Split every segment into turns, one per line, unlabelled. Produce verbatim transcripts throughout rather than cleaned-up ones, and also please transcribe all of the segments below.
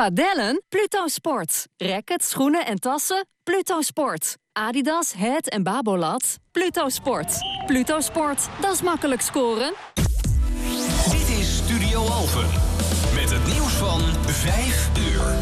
Padellen? Pluto Sport. Rackets, schoenen en tassen? Pluto Sport. Adidas, Het en Babolat? Pluto Sport. Pluto Sport, dat is makkelijk scoren.
Dit is Studio Alphen. Met het nieuws van vijf uur.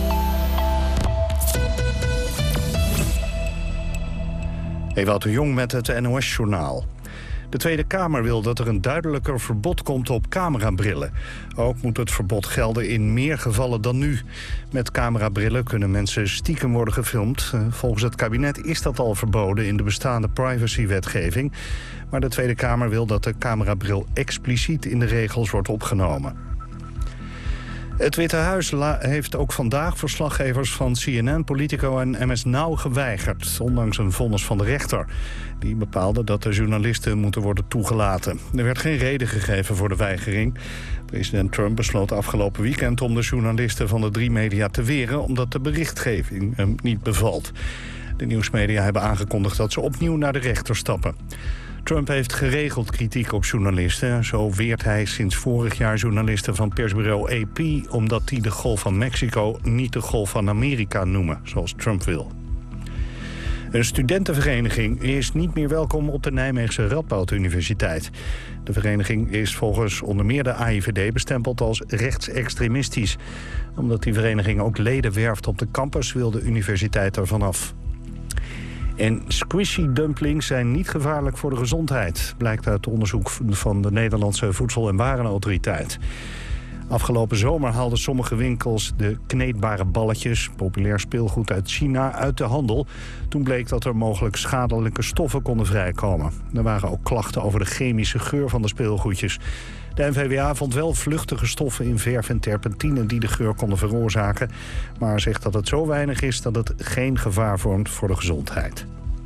Ewout de Jong met het N O S-journaal. De Tweede Kamer wil dat er een duidelijker verbod komt op camerabrillen. Ook moet het verbod gelden in meer gevallen dan nu. Met camerabrillen kunnen mensen stiekem worden gefilmd. Volgens het kabinet is dat al verboden in de bestaande privacywetgeving. Maar de Tweede Kamer wil dat de camerabril expliciet in de regels wordt opgenomen. Het Witte Huis heeft ook vandaag verslaggevers van C N N, Politico en M S Now geweigerd, ondanks een vonnis van de rechter. Die bepaalde dat de journalisten moeten worden toegelaten. Er werd geen reden gegeven voor de weigering. President Trump besloot afgelopen weekend om de journalisten van de drie media te weren, omdat de berichtgeving hem niet bevalt. De nieuwsmedia hebben aangekondigd dat ze opnieuw naar de rechter stappen. Trump heeft geregeld kritiek op journalisten. Zo weert hij sinds vorig jaar journalisten van persbureau A P... omdat die de Golf van Mexico niet de Golf van Amerika noemen, zoals Trump wil. Een studentenvereniging is niet meer welkom op de Nijmeegse Radboud Universiteit. De vereniging is volgens onder meer de A I V D bestempeld als rechtsextremistisch. Omdat die vereniging ook leden werft op de campus, wil de universiteit er vanaf. En squishy dumplings zijn niet gevaarlijk voor de gezondheid, blijkt uit onderzoek van de Nederlandse Voedsel- en Warenautoriteit. Afgelopen zomer haalden sommige winkels de kneedbare balletjes, populair speelgoed uit China, uit de handel. Toen bleek dat er mogelijk schadelijke stoffen konden vrijkomen. Er waren ook klachten over de chemische geur van de speelgoedjes. De N V W A vond wel vluchtige stoffen in verf en terpentine die de geur konden veroorzaken, maar zegt dat het zo weinig is dat het geen gevaar vormt voor de gezondheid.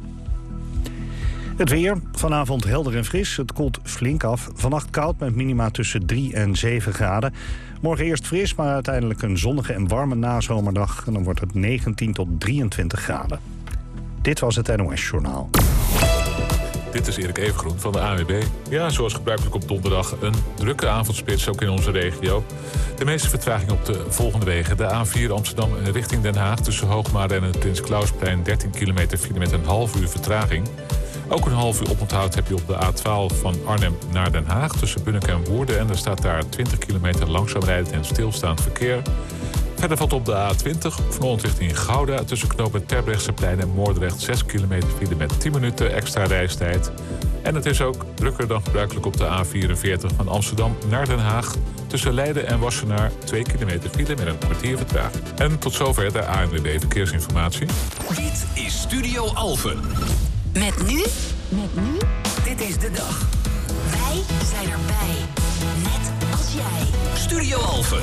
Het weer, vanavond helder en fris. Het koelt flink af. Vannacht koud met minima tussen drie en zeven graden. Morgen eerst fris, maar uiteindelijk een zonnige en warme nazomerdag. En dan wordt het negentien tot drieëntwintig graden. Dit was het N O S-journaal.
Dit is Erik Evengroen van de A N W B. Ja, zoals gebruikelijk op donderdag een drukke avondspits ook in onze regio. De meeste vertraging op de volgende wegen. De A vier Amsterdam richting Den Haag tussen Hoogmade en het Prins Klausplein dertien kilometer file met een half uur vertraging. Ook een half uur oponthoud heb je op de A twaalf van Arnhem naar Den Haag tussen Bunnik en Woerden. En er staat daar twintig kilometer langzaam rijdend en stilstaand verkeer. Verder valt op de A twintig van Holland richting Gouda tussen knooppunt Terbrechtseplein en Moordrecht zes kilometer file met tien minuten extra reistijd. En het is ook drukker dan gebruikelijk op de A vierenveertig van Amsterdam naar Den Haag tussen Leiden en Wassenaar twee kilometer file met een kwartier vertraging. En tot zover de A N W B Verkeersinformatie.
Dit is Studio Alphen.
Met nu,
Met nu, dit is de dag.
wij zijn erbij. Net als jij.
Studio Alphen.